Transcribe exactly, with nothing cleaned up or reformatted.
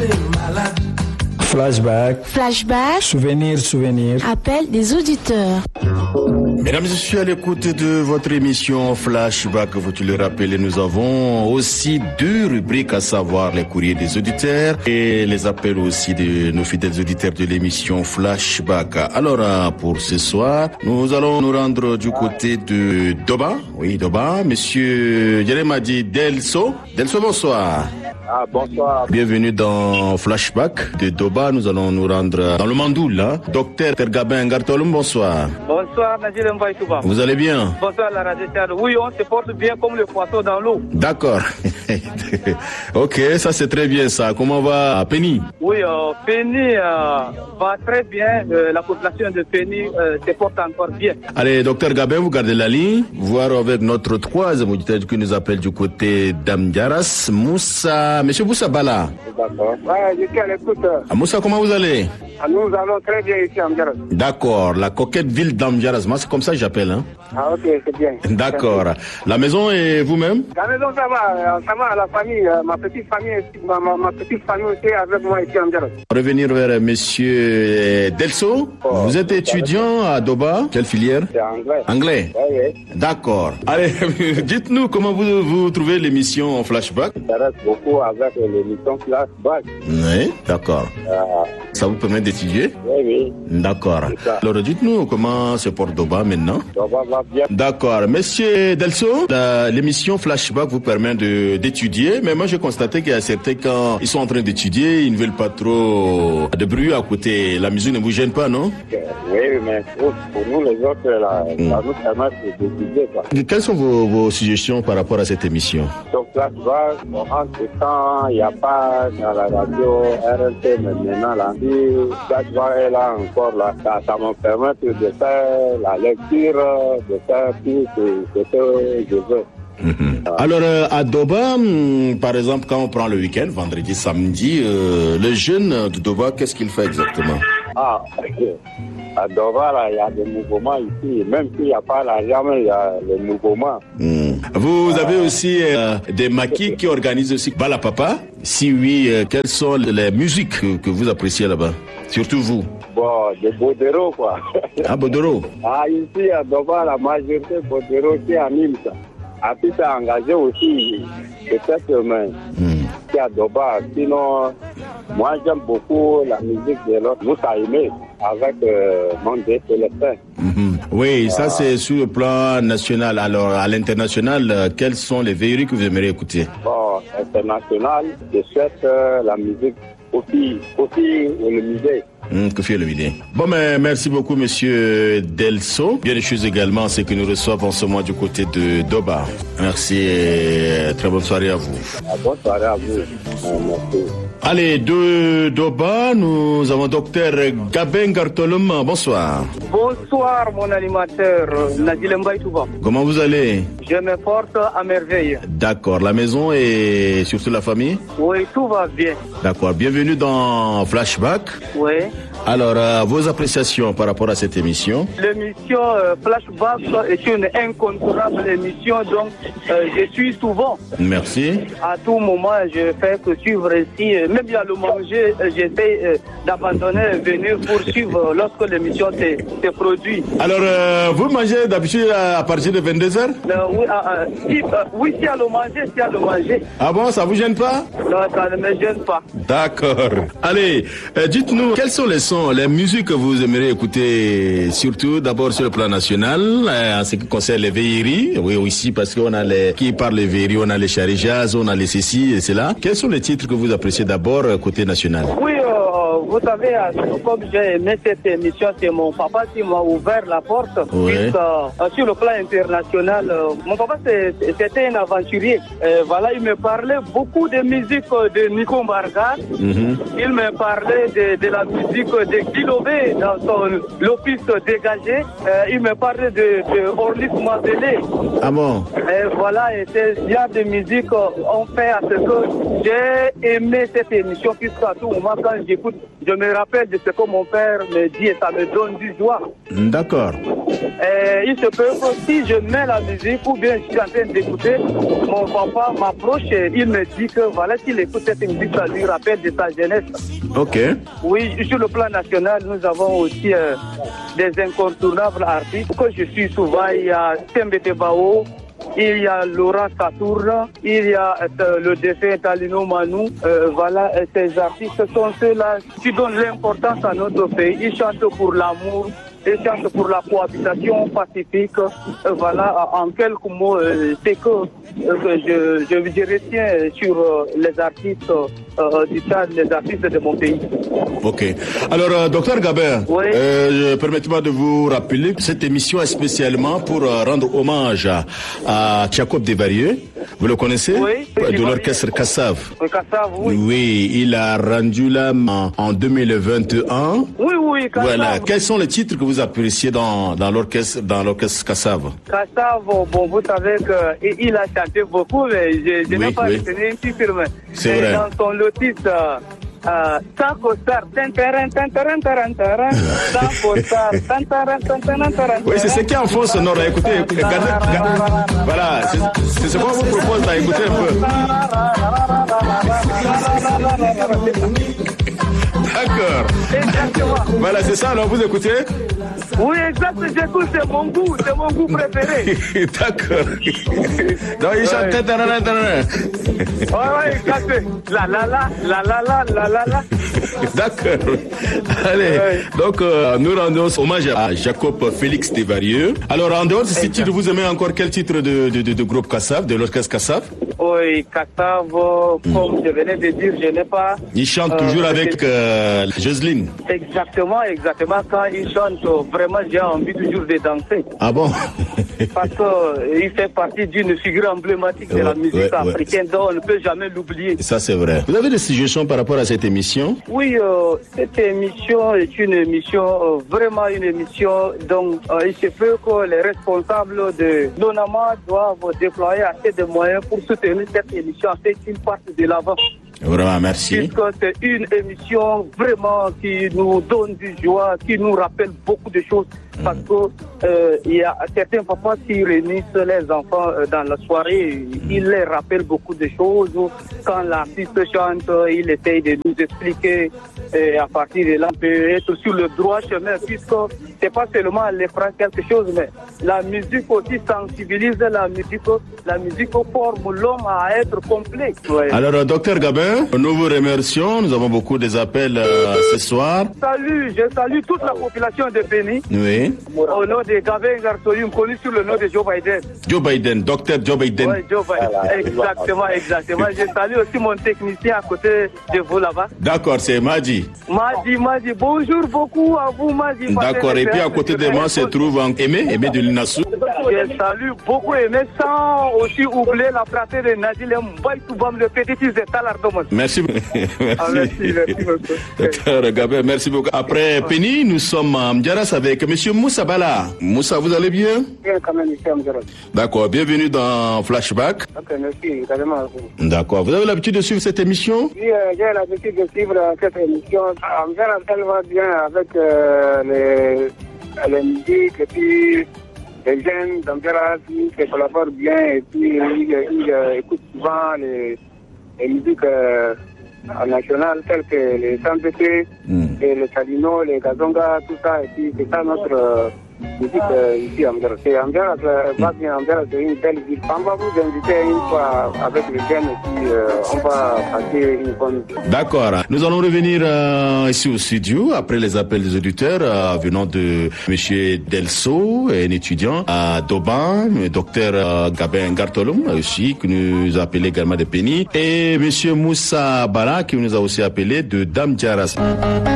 Flashback. Flashback. Souvenir, souvenir. Appel des auditeurs. Mesdames et messieurs, à l'écoute de votre émission Flashback, vous-tu le rappeler, nous avons aussi deux rubriques, à savoir les courriers des auditeurs et les appels aussi de nos fidèles auditeurs de l'émission Flashback. Alors, pour ce soir, nous allons nous rendre du côté de Doba. Oui, Doba. Monsieur Yeremadi Delso. Delso, bonsoir. Ah, bonsoir. Bienvenue dans Flashback de Doba. Nous allons nous rendre dans le Mandoul, là. Docteur Tergabin Gartolum, bonsoir. Bonsoir, Najil Mbaïtouba. Vous allez bien? Bonsoir, la radio. Oui, on se porte bien comme le poisson dans l'eau. D'accord. Ok, ça c'est très bien ça. Comment va Penny? Oui, euh, Penny euh, va très bien. Euh, la population de Penny euh, se porte encore bien. Allez, docteur Gabin, vous gardez la ligne. Voir avec notre troisième auditeur qui nous appelle du côté d'Amdiaras, Moussa. Monsieur Moussa Bala. D'accord. Ouais, je suis à l'écoute. Ah, Moussa, comment vous allez? Ah, nous allons très bien ici à Amdiaras. D'accord, la coquette ville d'Amdiaras. Moi, c'est comme ça que j'appelle. Hein? Ah, ok, c'est bien. D'accord. La maison et vous-même? La maison, ça va. Ça va, la famille. Ma petite famille, ma, ma, ma petite famille aussi avec moi ici à Amdiaras. Revenir vers monsieur Delso. Oh, vous êtes étudiant à Doba. Quelle filière? C'est anglais. Anglais? Oui, oui. D'accord. Allez, dites-nous comment vous, vous trouvez l'émission Flashback? Ça m'intéresse beaucoup avec l'émission Flashback. Oui, d'accord. Euh, Ça vous permet d'étudier? Oui, oui. D'accord. Alors dites-nous comment se porte Doba maintenant? Doba va bien. D'accord. Monsieur Delso, la- l'émission Flashback vous permet de, d'étudier, mais moi j'ai constaté qu'il y a certains quand ils sont en train d'étudier, ils ne veulent pas trop de bruit à côté. La musique ne vous gêne pas, non? Oui, mais pour, pour nous les autres, là, Mm. ça nous permet de d'étudier, quoi. Quelles sont vos, vos suggestions par rapport à cette émission? Donc là, tu vois, en ce temps, il n'y a pas dans la radio R L T, mais maintenant, là, si là, tu vois, elle a encore, là, ça, ça me permet de faire la lecture, de faire tout ce ce que je veux. Mhm. Alors euh, à Doba, hum, par exemple, quand on prend le week-end, vendredi, samedi, euh, le jeune de Doba, qu'est-ce qu'il fait exactement? Ah, ok. À Dover, là, il y a des mouvements ici. Même s'il n'y a pas l'argent, mais il y a les mouvements. Hum. Vous avez aussi euh, des maquis qui organisent aussi Bala Papa? Si oui, euh, quelles sont les musiques que, que vous appréciez là-bas? Surtout vous. Bon, des Bodero, quoi. Ah, Bodoro. Ah, ici, à Dover, la majorité Bodero qui anime ça. À puis, t'as engagé aussi, peut-être, mais Hum. qui à Dover. Sinon, moi, j'aime beaucoup la musique de l'autre. Nous, ça aimé avec euh, Mandé Célestin. Mhm. Oui, ça c'est sur le plan national. Alors, à l'international, euh, quelles sont les veilleries que vous aimeriez écouter? Bon, international, je souhaite euh, la musique aussi, aussi au musée. Hum, que fait le vidéo. Bon, mais merci beaucoup, monsieur Delso. Bien des choses également, c'est que nous recevons en ce mois du côté de Doba. Merci et très bonne soirée à vous. Ah, bonne soirée à vous. Euh, merci. Allez, de Doba, nous avons docteur Gabin Gartolum. Bonsoir. Bonsoir, mon animateur, Najil Mbaïtouba. Comment vous allez? Je me porte à merveille. D'accord. La maison et surtout la famille? Oui, tout va bien. D'accord. Bienvenue dans Flashback. Oui. Alors, euh, vos appréciations par rapport à cette émission? L'émission euh, Flashback est une incontournable émission, donc euh, je suis souvent. Merci. À tout moment, je fais que suivre ici. euh, Même à le manger, euh, j'essaie euh, d'abandonner, venir pour suivre euh, lorsque l'émission se, se produit. Alors, euh, vous mangez d'habitude à partir de vingt-deux heures? Euh, oui, ah, ah, si, euh, oui, si à le manger, si à le manger. Ah bon, ça vous gêne pas? Non, ça ne me gêne pas. D'accord. Allez, euh, dites-nous, quels sont les sons, les musiques que vous aimeriez écouter, surtout d'abord sur le plan national, euh, en ce qui concerne les veilleries? Oui, aussi, parce qu'on a les, qui parle les veilleries, on a les charijas, on a les ceci et cela. Quels sont les titres que vous appréciez d'abord euh, côté national? Oui, euh, vous savez, euh, comme j'ai aimé cette émission, c'est mon papa qui m'a ouvert la porte. Ouais. Puisque, euh, sur le plan international, euh, mon papa c'est- c'était un aventurier. Euh, voilà, il me parlait beaucoup de musique euh, de Nico Mbarga. Mhm. Il me parlait de, de la musique de Guilové dans son l'office dégagé. Euh, il me parlait de, de Orlis Mabélé. Ah bon? Et voilà, et ces genres de musique euh, ont fait à ce que j'ai aimé cette émission, puisque à tout moment, quand j'écoute je me rappelle de ce que mon père me dit et ça me donne du joie. D'accord. Et il se peut que si je mets la musique ou bien je suis en train d'écouter, mon papa m'approche et il me dit que voilà, s'il écoute cette musique, ça lui rappelle de sa jeunesse. Ok. Oui, sur le plan national, nous avons aussi euh, des incontournables artistes que je suis souvent. Il y a Tembete Bao, il y a Laura Saturne, il y a euh, le défunt Talino Manu. Euh, voilà, euh, ces artistes sont ceux-là qui donnent l'importance à notre pays. Ils chantent pour l'amour, ils chantent pour la cohabitation pacifique. Euh, voilà, en quelques mots, euh, c'est que, euh, que je, je, je retiens sur euh, les artistes euh, du Tchad, les artistes de mon pays. Ok. Alors, euh, docteur Gabin, oui. euh, permettez-moi de vous rappeler que cette émission est spécialement pour euh, rendre hommage à, à Jacob Desvarieux. Vous le connaissez? Oui. De l'orchestre Kassav. Oui, Kassav, oui. Oui, il a rendu l'âme en, en deux mille vingt et un. Oui, oui, Kassav. Voilà. Quels sont les titres que vous appréciez dans, dans l'orchestre, dans l'orchestre Kassav? Kassav, bon, vous savez qu'il a chanté beaucoup, mais je, je oui, n'ai pas oui. retenu un titre, mais c'est vrai. Dans son lotis, euh, euh, oui, c'est ce qui est en fond sonore. Écoutez, regardez, regardez. Voilà, c'est ce qu'on vous propose d'écouter un peu. D'accord. Exactement. Voilà, c'est ça, alors vous écoutez? Oui, exact, j'écoute, c'est mon goût, c'est mon goût préféré. D'accord. Donc, il chante. Oui, oui, exact. La la la, la la la, la la la. D'accord. Allez, oui. Donc, euh, nous rendons hommage à Jacob Félix Desvarieux. Alors, en dehors de ce titre, vous aimez encore quel titre de, de, de, de groupe Kassav, de l'orchestre Kassav? Oui, Kassav, comme je venais de dire, je n'ai pas... Il chante toujours euh, avec euh, Jocelyne. Exactement, exactement. Quand il chante, vraiment, j'ai envie toujours de danser. Ah bon? Parce qu'il fait partie d'une figure emblématique de ouais, la musique ouais, africaine, ouais. dont on ne peut jamais l'oublier. Ça, c'est vrai. Vous avez des suggestions par rapport à cette émission? Oui, euh, cette émission est une émission, euh, vraiment une émission dont euh, il se peut que les responsables de l'ONAMA doivent déployer assez de moyens pour soutenir cette émission afin qu'il parte de l'avant. Vraiment, merci. Puisque c'est une émission vraiment qui nous donne du joie, qui nous rappelle beaucoup de choses. Mmh. Parce que euh, il y a certains papas qui réunissent les enfants euh, dans la soirée, mmh. ils les rappellent beaucoup de choses. Quand l'artiste chante, il essaye de nous expliquer et à partir de là, on peut être sur le droit chemin, puisque c'est pas seulement les phrases quelque chose, mais la musique aussi sensibilise la musique, la musique forme l'homme à être complet. Ouais. Alors, docteur Gabin, nous vous remercions. Nous avons beaucoup des appels euh, ce soir. Salut, je salue toute la population de Béni. Oui. Au nom de Gabin Gartoyum, connu sous le nom de Joe Biden. Joe Biden, docteur Joe Biden. Oui, Joe Biden. Exactement, exactement. Je salue aussi mon technicien à côté de vous là-bas. D'accord, c'est Madi. Madi, Madi, bonjour beaucoup à vous, Madi. D'accord, et puis à côté de moi se trouve Aimé, Aimé de l'Inassou. Je salue beaucoup Aimé, sans aussi oublier la fraternité de Nadile Mbaïtoubam, le petit fils de Talardomos. Merci. Merci. Ah, merci, merci beaucoup. Docteur Gabin, merci beaucoup. Après Penny, nous sommes à Mdiaras avec Monsieur Moussa Bala. Moussa, vous allez bien? Bien, quand même, ici à Mdiaras. D'accord, bienvenue dans Flashback. Ok, merci, carrément. D'accord, vous avez l'habitude de suivre cette émission? Oui, euh, j'ai l'habitude de suivre cette émission. Mdiaras, elle va bien avec euh, les, les musiques et puis les jeunes d'Amdiaras qui collaborent bien et puis ils, ils euh, écoutent souvent les, les musiques euh, nationales telles que les Sambete, mm. et les Salino, les Gazonga, tout ça. Et puis c'est ça notre euh, musique euh, ici à Amdiaras. Et Amdiaras euh, va bien, Amdiaras c'est une belle ville. On va vous inviter une fois avec les jeunes et puis euh, on va passer une bonne... D'accord. Nous allons revenir euh, ici au studio après les appels des auditeurs euh, venant de M. Delso, un étudiant à Doban, le docteur euh, Gabin Gartolum aussi, qui nous a appelé également de Penny, et M. Moussa Bala qui nous a aussi appelé de Damdiaras.